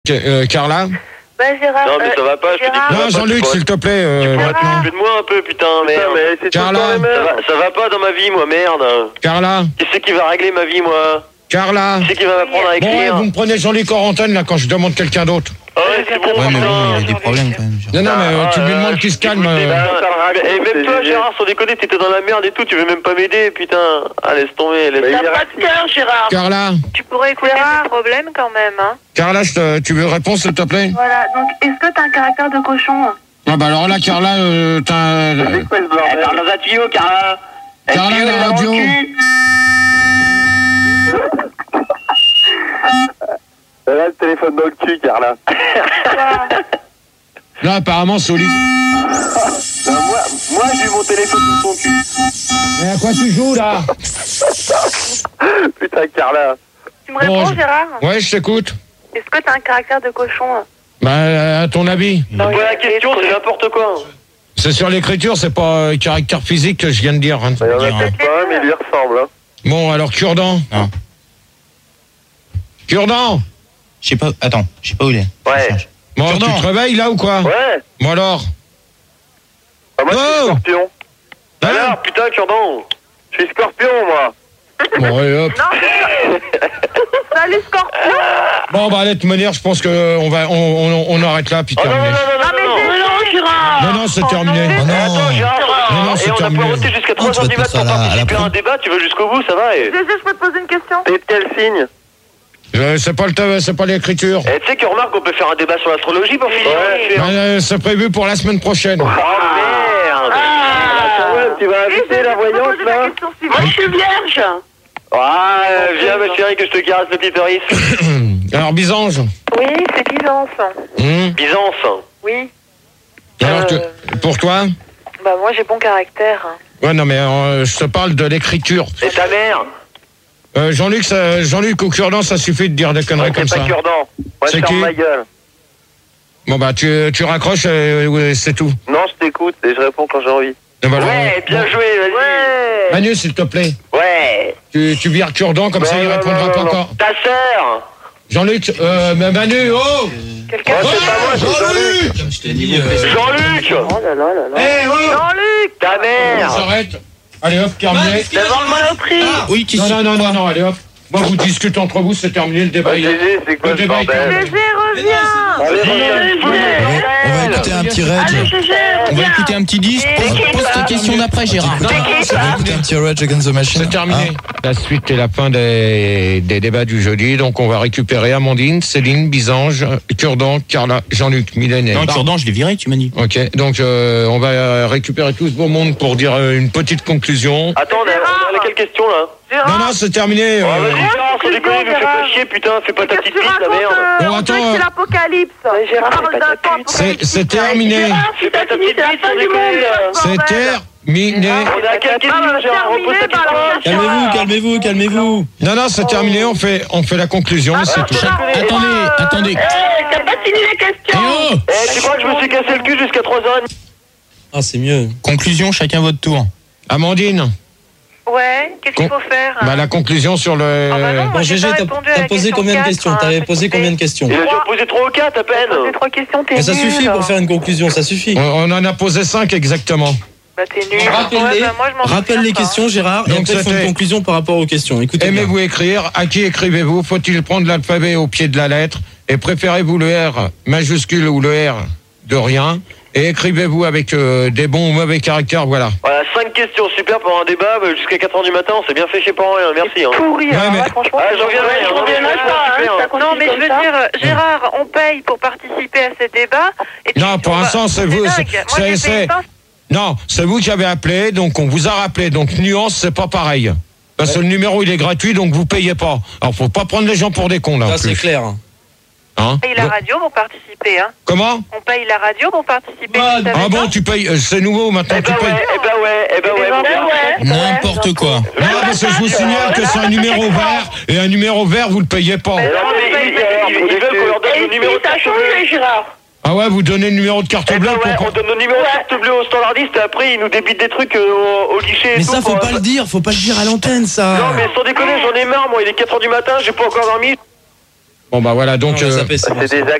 Carla? Bah Gérard. Non mais ça va pas, je te dis que non, Jean-Luc, s'il te plaît. tu de moi un peu, putain, merde. Mais c'est Carla. Ça va pas dans ma vie, moi, merde. Carla? Qui c'est qui va régler ma vie, moi? Carla? Qui c'est qui va m'apprendre à écrire? Bon, vous me prenez Jean-Luc Corentin, là, quand je demande quelqu'un d'autre. Ah ouais, c'est bon, Ouais, mais putain. bon, il y a des problèmes quand même. Non, non, mais tu lui demandes qu'il se calme. Et même toi, Gérard, sans déconner, t'étais dans la merde et tout, tu veux même pas m'aider, putain. Ah, laisse tomber, laisse tomber. T'as pas de cœur, Gérard. Carla? Tu pourrais écouter tes problèmes quand même, hein. Carla, tu veux répondre, s'il te plaît? Voilà, donc est-ce que t'as un caractère de cochon? Ah bah alors là, Carla, t'as... Elle parle dans un tuyau, Carla. Carla, la radio. Elle a le téléphone dans le cul, Carla. Là, apparemment, c'est au lit. Moi, j'ai eu mon téléphone sous son cul. Mais à quoi tu joues, là? Putain, Carla. Tu me réponds, Gérard? Ouais, je t'écoute. Est-ce que t'as un caractère de cochon? Bah, à ton avis? C'est quoi la question? C'est n'importe quoi. C'est sur l'écriture, c'est pas caractère physique que je viens de dire. Hein. Il y en a peut-être pas, mais il lui ressemble. Hein. Bon, alors, Cure-dent. Non. Cure-dent. Je sais pas, attends, je sais pas où il est. Ouais. Bon, Cure-dent. tu te réveilles, là, ou quoi? Ouais. Bon, alors? Ah, moi, je suis Oh. scorpion. Hein? Alors, putain, Cure-dent. Je suis scorpion, moi. Bon, allez, hop. Non, salut Scorpion. Bon, bah, allez, de manière, je pense qu'on arrête là, puis Oh non, non, terminé. non, non, non, non. Gérard. Non, non, c'est terminé. Oh non. Attends, Gérard. Non, non, c'est Et on a terminé. poireauté jusqu'à Oh, tu 3h vas du te matin mettre pour à la participer à un proue. débat. Tu veux jusqu'au bout, ça va. Gégé, je peux te poser une question? T'es de quel signe? C'est pas l'écriture. Et tu sais qu'on remarque qu'on peut faire un débat sur l'astrologie pour finir. C'est prévu pour la semaine prochaine. Oh merde. Tu vas inviter la voyance là? Moi, je suis vierge. Ah, viens ma chérie que je te caresse le clitoris. Alors, Bisange. Oui, c'est Byzance. Byzance. Oui. Alors, pour toi? Bah moi, j'ai bon caractère. Ouais, non, mais je te parle de l'écriture. Et ta mère? Jean-Luc ou Cure-dent, ça suffit de dire des conneries comme C'est ça. pas Cure-dent. Ouais, C'est ferme qui? ma gueule. Bon, bah, tu raccroches et c'est tout. Non, je t'écoute et je réponds quand j'ai envie. Et voilà. Ouais, bien joué, vas-y. Ouais. Manu, s'il te plaît. Ouais. Tu vires Cure-dent, comme ça, il répondra pas encore. Ta sœur. Jean-Luc, mais Manu, oh! Quelqu'un? Ouais, c'est pas moi, c'est Jean-Luc. Comme je t'ai dit, Jean-Luc. Oh là là là là. Eh, oh! Jean-Luc. Ta On mère. s'arrête. Allez, hop, terminé. Devant le monoprix. oui, qui Non, allez, hop. Moi, vous discutez entre vous, c'est terminé, le débat. Gégé, c'est quoi Le ce débat est bordel? terminé. Gégé, reviens. Allez, reviens. On va écouter un petit Allez, Rage. Gégé, On va écouter un petit disque. Pose tes questions d'après, Gérard. On va écouter un petit Rage Against the Machine. C'est terminé. Hein? La suite et la fin des débats du jeudi. Donc, on va récupérer Amandine, Céline, Bisange, Cure-dent, Carla, Jean-Luc, Mylène et Non, Barbe. Cure-dent, je l'ai viré, tu m'as dit. Ok, donc on va récupérer tout ce beau monde pour dire une petite conclusion. Attends, on a quelle question là? Non, c'est terminé. Vas-y, Gérard, sans déconner, nous fais pas chier, putain, fais pas ta petite bite, la merde. Bon, attends, c'est l'apocalypse. Gérard, parle d'un temps apocalyptique. C'est terminé. Fais pas ta petite bite, sans déconner. C'est terminé. On est à quelle question, Gérard? Repose ta question. Calmez-vous. Non, c'est terminé. On fait la conclusion. C'est tout. Attendez. T'as pas fini les questions. Oh Eh, tu crois que je me suis cassé le cul jusqu'à 3h30? Ah, c'est mieux. Conclusion, chacun votre tour. Amandine. Ouais, qu'est-ce qu'il faut faire? Bah, la conclusion sur le. Ah bah non, moi, Bon, j'ai Gégé, pas t'as répondu à la posé question combien de 4, questions? hein, T'avais posé s'il te combien de plaît. questions? Il a dû en poser 3 ou 4 à peine. Posé 3 questions, t'es Mais ça nul. suffit pour faire une conclusion, ça suffit. On en a posé 5 exactement. Bah t'es nul. Rappelle-les, Ouais, bah, moi, je m'en rappelle souviens les pas. questions, Gérard, et Donc, après, il faut c'était- une conclusion par rapport aux questions. Écoutez bien. Aimez-vous écrire? À qui écrivez-vous? Faut-il prendre l'alphabet au pied de la lettre? Et préférez-vous le R majuscule ou le R de rien? Et écrivez-vous avec des bons ou mauvais caractères? Voilà. Voilà, 5 questions, super pour un débat, jusqu'à 4h du matin, on s'est bien fait chier pour rien, merci. Hein. Pourri, Ouais, alors mais- là, franchement. Ah, j'en reviens je reviens pas, super. Non, mais je veux dire, Gérard, on paye pour participer à ces débats. Et puis, Non, pour on va- l'instant, c'est vous. dingue. Moi, j'ai payé pas. Non, c'est vous qui avez appelé, donc on vous a rappelé. Donc nuance, c'est pas pareil. Parce que le numéro, il est gratuit, donc vous payez pas. Alors, faut pas prendre les gens pour des cons, là. en Ça, c'est plus. clair. Hein? On paye la radio pour participer, hein. Comment? On paye la radio pour participer. Ouais, tu savais Ah bon, pas tu payes, c'est nouveau maintenant, Eh tu bah payes. ouais, mon gars. N'importe quoi. Non, parce que je vous signale que c'est un numéro vert, et un numéro vert, vous le payez pas. Non, mais ils veulent qu'on leur donne le numéro de carte bleue. Gérard. Ah ouais, vous donnez le numéro de carte Eh bleue bah ouais, pour... on donne nos numéros de carte bleue au standardiste et après ils nous débitent des trucs au guichet et Mais tout. ça, faut pour- pas le dire, faut pas le dire à l'antenne, ça. Non mais sans déconner, j'en ai marre, moi il est 4h du matin, j'ai pas encore dormi. Bon bah voilà, donc On va zapper, c'est bon. C'est des